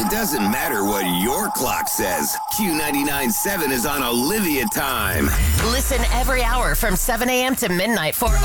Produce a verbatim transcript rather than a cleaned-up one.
It doesn't matter what your clock says. Q ninety-nine point seven is on Olivia time. Listen every hour from seven a.m. to midnight for